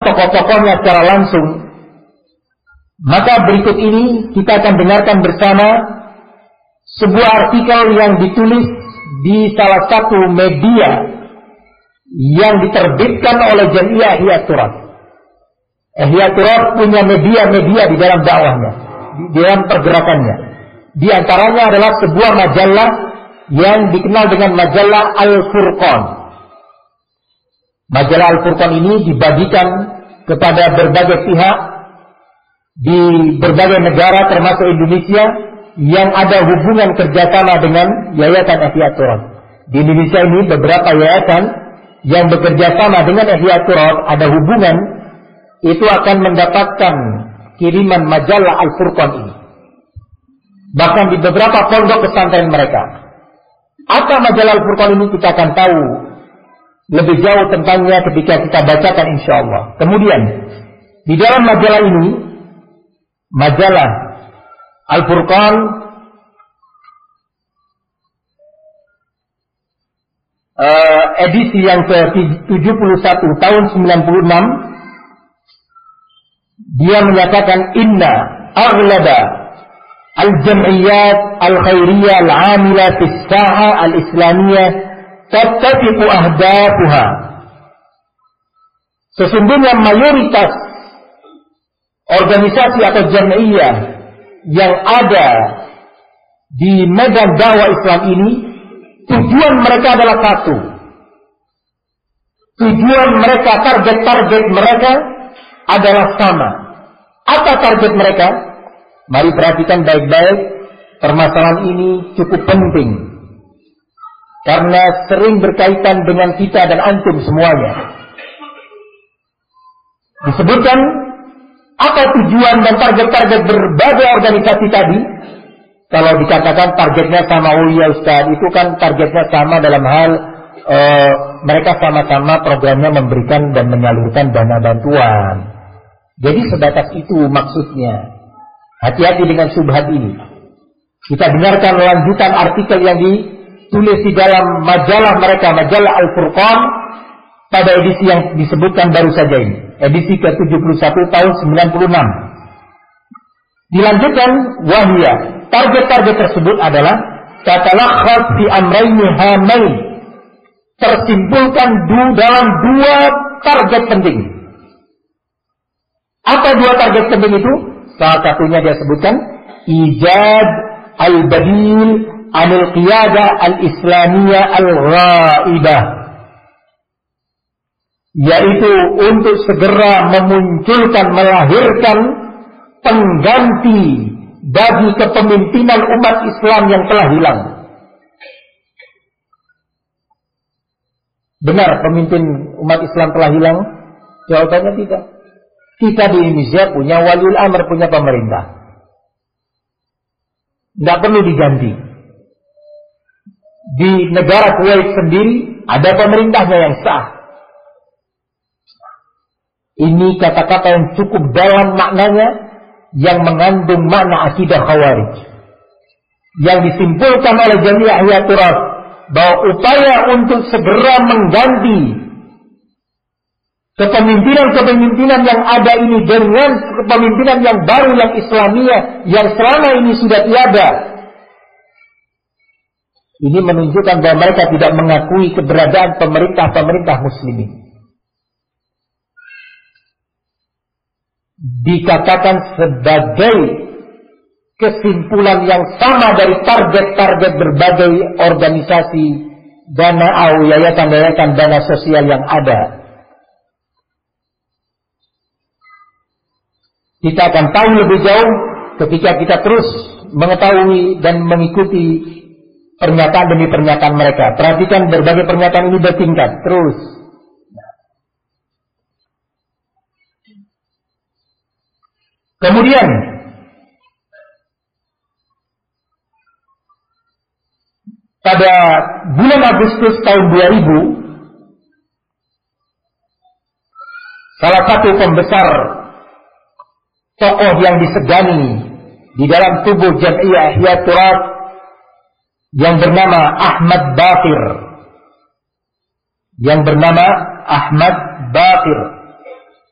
tokoh-tokohnya secara langsung, maka berikut ini kita akan dengarkan bersama sebuah artikel yang ditulis di salah satu media yang diterbitkan oleh Jamiah Ihya Turat. Ihya Turat punya media-media di dalam dakwahnya, di dalam pergerakannya. Di antaranya adalah sebuah majalah yang dikenal dengan majalah Al-Furqan. Majalah Al-Furqan ini dibagikan kepada berbagai pihak di berbagai negara termasuk Indonesia yang ada hubungan kerjasama dengan Yayasan Ihya Turat. Di Indonesia ini beberapa yayasan yang bekerjasama dengan Ihya Turat ada hubungan, itu akan mendapatkan kiriman majalah Al-Furqan ini. Bahkan di beberapa pondok pesantren mereka. Apa majalah Al-Furqan ini kita akan tahu lebih jauh tentangnya ketika kita bacakan insyaallah. Kemudian di dalam majalah ini, majalah Al-Furqan edisi yang ke-71 tahun 96, dia menyatakan inna aghlaba al-jam'iyat al-khairiyah al-amila fi as-saha al-islamiyah tattafiqu ahdafuha. Sesungguhnya mayoritas organisasi atau jam'iyah yang ada di medan dakwah Islam ini, tujuan mereka adalah satu. Tujuan mereka, target-target mereka adalah sama. Apa target mereka? Mari perhatikan baik-baik. Permasalahan ini cukup penting karena sering berkaitan dengan kita dan antum semuanya. Disebutkan apa tujuan dan target-target berbagai organisasi tadi. Kalau dikatakan targetnya sama, oh ya Ustaz, itu kan targetnya sama dalam hal mereka sama-sama programnya memberikan dan menyalurkan dana bantuan. Jadi sebatas itu maksudnya. Hati-hati dengan syubhat ini. Kita dengarkan lanjutan artikel yang ditulis di dalam majalah mereka, majalah Al-Furqan, pada edisi yang disebutkan baru saja ini, edisi ke-71 tahun 96. Dilanjutkan, wahia, target-target tersebut adalah tatalakhas fi amrayni hamain, tersimpulkan dalam dua target penting. Apa dua target penting itu? Salah satunya dia sebutkan ijad al-badil anil qiyadah al-islamiyah al-ghaibah, yaitu untuk segera memunculkan, melahirkan pengganti bagi kepemimpinan umat Islam yang telah hilang. Benar pemimpin umat Islam telah hilang? Jawabannya tidak. Kita di Indonesia punya waliul amr, punya pemerintah. Tidak perlu diganti. Di negara Kuwait sendiri ada pemerintahnya yang sah. Ini kata-kata yang cukup dalam maknanya, yang mengandung makna akidah Khawarij, yang disimpulkan oleh Jamiah Ihya Turat bahwa upaya untuk segera mengganti kepemimpinan yang ada ini dengan kepemimpinan yang baru, yang Islamiyah, yang selama ini sudah tiada, ini menunjukkan bahwa mereka tidak mengakui keberadaan pemerintah muslimin. Dikatakan sebagai kesimpulan yang sama dari target-target berbagai organisasi dana atau yayasan-yayasan dana sosial yang ada. Kita akan tahu lebih jauh ketika kita terus mengetahui dan mengikuti pernyataan demi pernyataan mereka. Perhatikan berbagai pernyataan ini bertingkat terus. Kemudian pada bulan Agustus tahun 2000, salah satu pembesar tokoh yang disegani di dalam tubuh Jamiah Ihya Turat yang bernama Ahmad Baqir,